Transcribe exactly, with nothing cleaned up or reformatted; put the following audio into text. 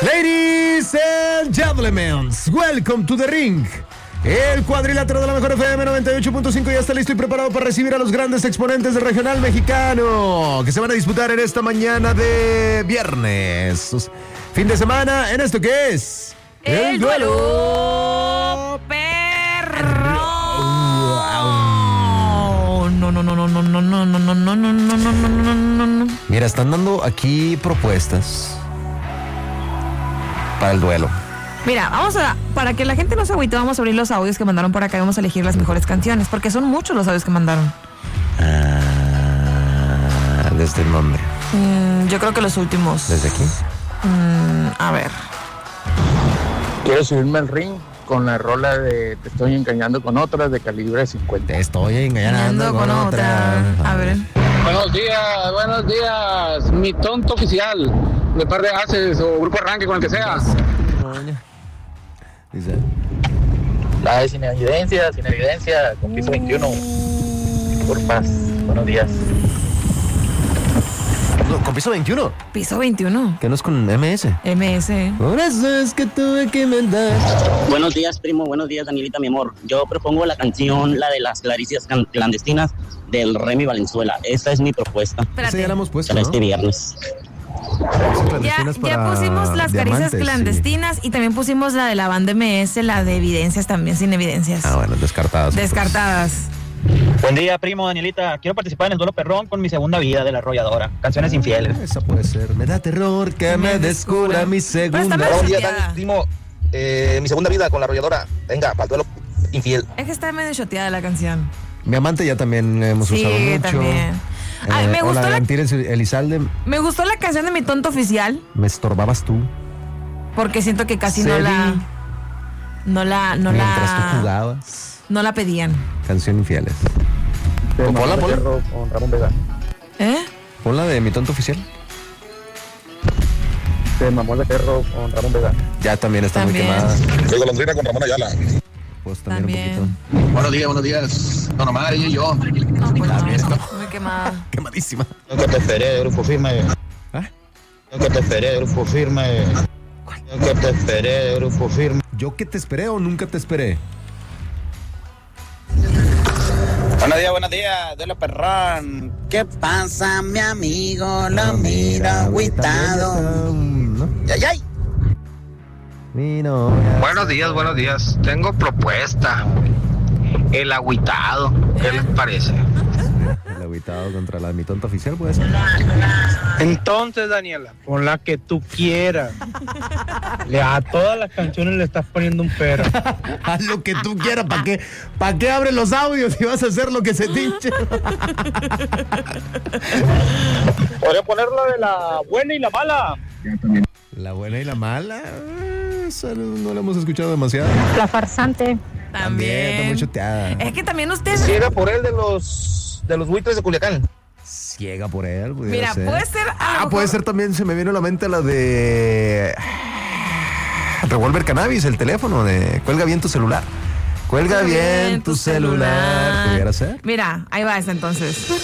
Ladies and gentlemen, welcome to the ring. El cuadrilátero de la mejor F M noventa y ocho punto cinco ya está listo y preparado para recibir a los grandes exponentes del regional mexicano que se van a disputar en esta mañana de viernes. Fin de semana en esto que es... El, el duelo perro. No, no, no, no, no, no, no, no, no, no, no, no, no, no, no. Mira, están dando aquí propuestas para el duelo. Mira, vamos a, para que la gente no se agüite, vamos a abrir los audios que mandaron por acá y vamos a elegir las mejores canciones, porque son muchos los audios que mandaron. Ah, ¿desde dónde? Mm, yo creo que los últimos. ¿Desde aquí? Mm, a ver. Quiero subirme al ring con la rola de Te estoy engañando con otra de calibre cincuenta. Te estoy engañando con, con otra. otra. A ver. Buenos días, buenos días. Mi tonto oficial de Par de Haces o Grupo Arranque, con el que sea. Dice. La de Sin Evidencia, Sin Evidencia, con piso veintiuno. Por paz, buenos días. No, con piso veintiuno. Piso veintiuno. Que no es con M S. M S. Por eso es que tuve que inventar. Buenos días, primo. Buenos días, Danielita, mi amor. Yo propongo la canción, la de las Claricias Clandestinas del Remy Valenzuela. Esa es mi propuesta. Esa ya la hemos puesto, para ¿no? este viernes. Ya, ya pusimos las caricias clandestinas, sí. Y también pusimos la de la banda M S, la de Evidencias también, Sin Evidencias. Ah, bueno, descartadas. Descartadas. Buen día, primo, Danielita. Quiero participar en el duelo perrón con Mi Segunda Vida de La Arrolladora. Canciones infieles. Esa puede ser. Me da terror que me, me descubra mi segunda. Buen día, Dani, primo. Eh, mi Segunda Vida con La Arrolladora. Venga, para el duelo infiel. Es que está medio choteada la canción. Mi amante ya también hemos sí, usado mucho. También. Ay, eh, me gustó hola, la... Antires Elizalde. Me gustó la canción de Mi Tonto Oficial. Me estorbabas tú. Porque siento que casi Cedi. no la... No la... No Mientras la... tú jugabas. No la pedían. Canción infieles. O ponla, ponla. Con Ramón Vega. ¿Eh? Ponla de Mi Tonto Oficial. De Mamón de Perro con Ramón Vega. Ya también está también. muy quemada. Soy Golondrina con Ramón Ayala. Pues también, también. un poquito. Buenos días, buenos días. Don Omar y yo. No, pues También no, está. muy quemada. Quemadísima. Nunca te esperé, grupo firme. ¿Ah? Nunca te esperé, grupo firme. Nunca te esperé, grupo firme. ¿Yo que te esperé o nunca te esperé? Buenos días, buenos días, duelo perrón. ¿Qué pasa, mi amigo? Lo mira agüitado. ¿No? ¡Ay, ay! Mira. Buenos días, buenos días. Tengo propuesta. El agüitado. ¿Qué les parece? El agüitado contra la de Mi Tonto Oficial, puede ser. Entonces, Daniela, pon la que tú quieras. Le, a todas las canciones le estás poniendo un pero. Haz lo que tú quieras. ¿Para qué, ¿Para qué abres los audios y vas a hacer lo que se te hinche? Podría poner la de la buena y la mala. La buena y la mala. Esa no, no la hemos escuchado demasiado. La farsante. También. Está muy choteada. Es que también ustedes... Ciega por él de los de los buitres de Culiacán. Ciega por él. Mira, ser. puede ser... Ah, mejor... puede ser también, se me vino a la mente la de... Revolver Cannabis, el teléfono de... Cuelga bien tu celular. Cuelga bien tu celular. ¿Pudiera ser? Mira, ahí va esta entonces.